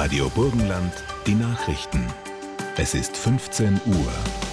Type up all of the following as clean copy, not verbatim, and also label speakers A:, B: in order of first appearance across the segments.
A: Radio Burgenland, die Nachrichten. Es ist 15 Uhr.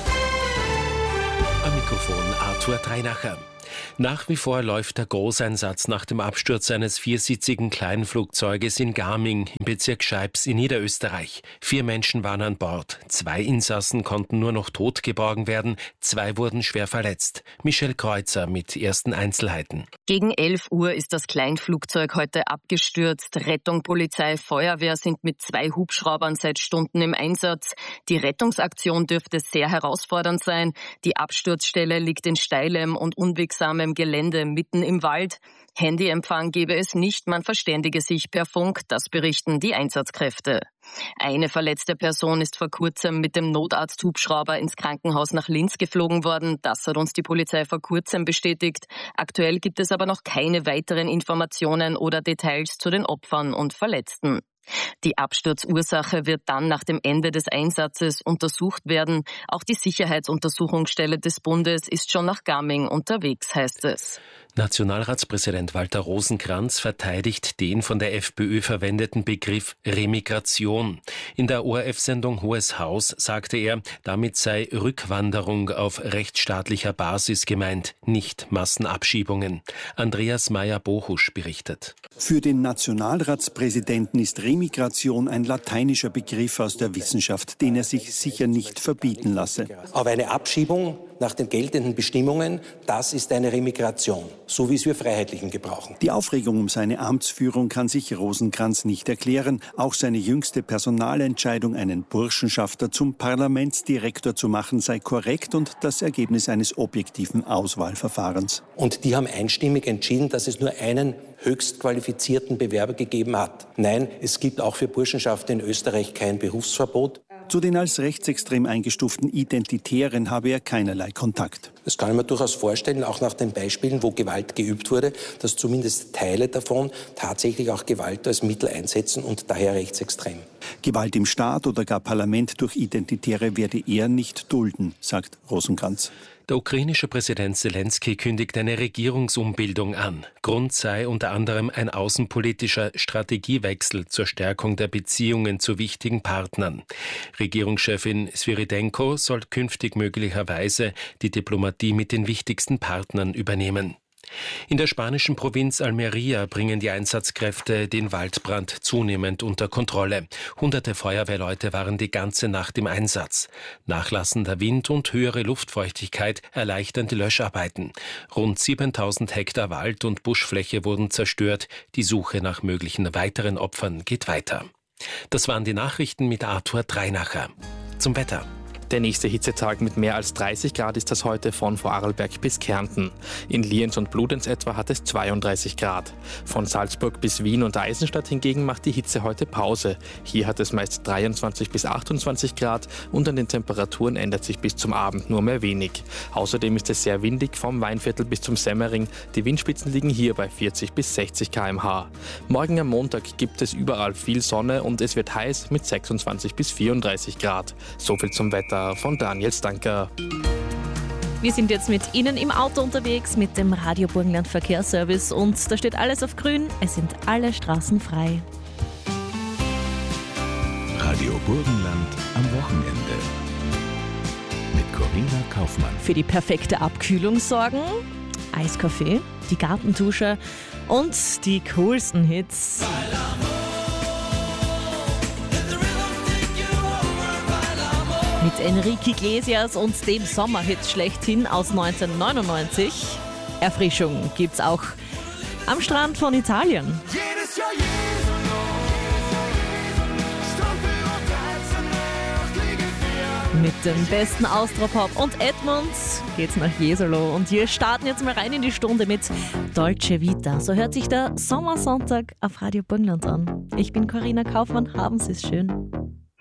B: Am Mikrofon Arthur Dreinacher. Nach wie vor läuft der Großeinsatz nach dem Absturz eines viersitzigen Kleinflugzeuges in Gaming im Bezirk Scheibs in Niederösterreich. 4 Menschen waren an Bord. 2 Insassen konnten nur noch tot geborgen werden, 2 wurden schwer verletzt. Michelle Kreuzer mit ersten Einzelheiten.
C: Gegen 11 Uhr ist das Kleinflugzeug heute abgestürzt. Rettung, Polizei, Feuerwehr sind mit 2 Hubschraubern seit Stunden im Einsatz. Die Rettungsaktion dürfte sehr herausfordernd sein. Die Absturzstelle liegt in steilem und unwegsamem Gelände mitten im Wald. Handyempfang gebe es nicht, man verständige sich per Funk, das berichten die Einsatzkräfte. Eine verletzte Person ist vor kurzem mit dem Notarzthubschrauber ins Krankenhaus nach Linz geflogen worden. Das hat uns die Polizei vor kurzem bestätigt. Aktuell gibt es aber noch keine weiteren Informationen oder Details zu den Opfern und Verletzten. Die Absturzursache wird dann nach dem Ende des Einsatzes untersucht werden. Auch die Sicherheitsuntersuchungsstelle des Bundes ist schon nach Gaming unterwegs, heißt es.
B: Nationalratspräsident Walter Rosenkranz verteidigt den von der FPÖ verwendeten Begriff Remigration. In der ORF-Sendung Hohes Haus sagte er, damit sei Rückwanderung auf rechtsstaatlicher Basis gemeint, nicht Massenabschiebungen. Andreas Meyer-Bohusch berichtet.
D: Für den Nationalratspräsidenten ist Remigration ein lateinischer Begriff aus der Wissenschaft, den er sich sicher nicht verbieten lasse.
E: Aber eine Abschiebung nach den geltenden Bestimmungen, das ist eine Remigration, so wie es wir Freiheitlichen gebrauchen.
D: Die Aufregung um seine Amtsführung kann sich Rosenkranz nicht erklären. Auch seine jüngste Personalentscheidung, einen Burschenschafter zum Parlamentsdirektor zu machen, sei korrekt und das Ergebnis eines objektiven Auswahlverfahrens.
E: Und die haben einstimmig entschieden, dass es nur einen höchst qualifizierten Bewerber gegeben hat. Nein, es gibt auch für Burschenschafter in Österreich kein Berufsverbot.
D: Zu den als rechtsextrem eingestuften Identitären habe er keinerlei Kontakt.
E: Das kann ich mir durchaus vorstellen, auch nach den Beispielen, wo Gewalt geübt wurde, dass zumindest Teile davon tatsächlich auch Gewalt als Mittel einsetzen und daher rechtsextrem.
D: Gewalt im Staat oder gar Parlament durch Identitäre werde er nicht dulden, sagt Rosenkranz.
B: Der ukrainische Präsident Zelensky kündigt eine Regierungsumbildung an. Grund sei unter anderem ein außenpolitischer Strategiewechsel zur Stärkung der Beziehungen zu wichtigen Partnern. Regierungschefin Svyridenko soll künftig möglicherweise die Diplomatie mit den wichtigsten Partnern übernehmen. In der spanischen Provinz Almería bringen die Einsatzkräfte den Waldbrand zunehmend unter Kontrolle. Hunderte Feuerwehrleute waren die ganze Nacht im Einsatz. Nachlassender Wind und höhere Luftfeuchtigkeit erleichtern die Löscharbeiten. Rund 7000 Hektar Wald und Buschfläche wurden zerstört. Die Suche nach möglichen weiteren Opfern geht weiter. Das waren die Nachrichten mit Arthur Dreinacher. Zum Wetter.
F: Der nächste Hitzetag mit mehr als 30 Grad ist das heute von Vorarlberg bis Kärnten. In Lienz und Bludenz etwa hat es 32 Grad. Von Salzburg bis Wien und Eisenstadt hingegen macht die Hitze heute Pause. Hier hat es meist 23 bis 28 Grad und an den Temperaturen ändert sich bis zum Abend nur mehr wenig. Außerdem ist es sehr windig vom Weinviertel bis zum Semmering. Die Windspitzen liegen hier bei 40 bis 60 km/h. Morgen am Montag gibt es überall viel Sonne und es wird heiß mit 26 bis 34 Grad. Soviel zum Wetter von Daniel Stanker.
G: Wir sind jetzt mit Ihnen im Auto unterwegs mit dem Radio Burgenland Verkehrsservice und da steht alles auf grün. Es sind alle Straßen frei.
A: Radio Burgenland am Wochenende. Mit Corinna Kaufmann.
G: Für die perfekte Abkühlung sorgen Eiskaffee, die Gartendusche und die coolsten Hits. Mit Enrique Iglesias und dem Sommerhit schlechthin aus 1999. Erfrischung gibt's auch am Strand von Italien. Mit dem besten Austropop und Edmunds geht's nach Jesolo. Und wir starten jetzt mal rein in die Stunde mit Dolce Vita. So hört sich der Sommersonntag auf Radio Burgenland an. Ich bin Corinna Kaufmann, haben Sie es schön.